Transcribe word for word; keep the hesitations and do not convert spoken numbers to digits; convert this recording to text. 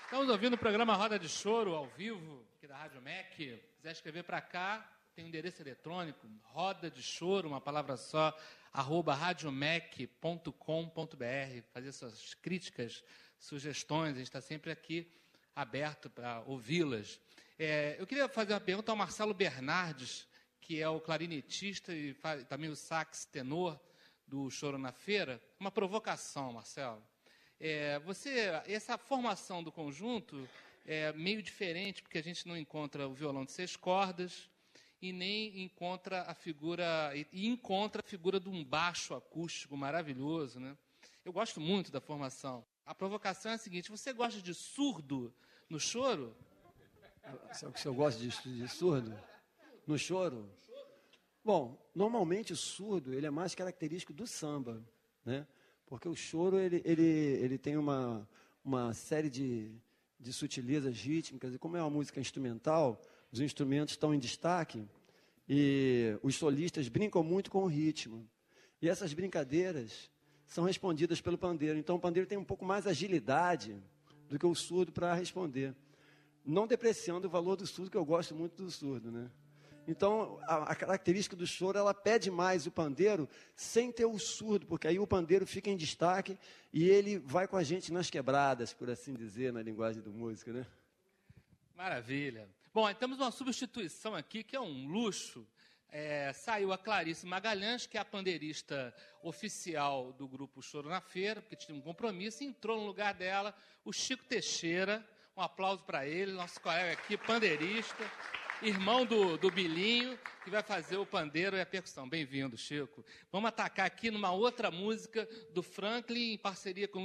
Estamos ouvindo o programa Roda de Choro, ao vivo, aqui da Rádio M E C. Se quiser escrever para cá, tem um endereço eletrônico, roda de choro, uma palavra só, arroba radiomec ponto com ponto br. Fazer suas críticas, sugestões, a gente está sempre aqui aberto para ouvi-las. É, eu queria fazer uma pergunta ao Marcelo Bernardes, que é o clarinetista e faz, também o sax tenor do Choro na Feira. Uma provocação, Marcelo. É, você, essa formação do conjunto é meio diferente, porque a gente não encontra o violão de seis cordas e nem encontra a figura, e, e encontra a figura de um baixo acústico maravilhoso, né? Eu gosto muito da formação. A provocação é a seguinte: você gosta de surdo no choro? Se eu gosto de, de surdo no choro? Bom, normalmente o surdo ele é mais característico do samba, né? Porque o choro ele, ele, ele tem uma, uma série de, de sutilezas rítmicas, e como é uma música instrumental, os instrumentos estão em destaque e os solistas brincam muito com o ritmo. E essas brincadeiras são respondidas pelo pandeiro. Então o pandeiro tem um pouco mais agilidade do que o surdo para responder. Não depreciando o valor do surdo, que eu gosto muito do surdo, né? Então, a, a característica do choro, ela pede mais o pandeiro sem ter o surdo, porque aí o pandeiro fica em destaque e ele vai com a gente nas quebradas, por assim dizer, na linguagem do músico, né? Maravilha. Bom, temos uma substituição aqui, que é um luxo. É, saiu a Clarice Magalhães, que é a pandeirista oficial do grupo Choro na Feira, porque tinha um compromisso, e entrou no lugar dela o Chico Teixeira. Um aplauso para ele, nosso colega aqui, pandeirista, irmão do, do Bilinho, que vai fazer o pandeiro e a percussão. Bem-vindo, Chico. Vamos atacar aqui numa outra música do Franklin, em parceria com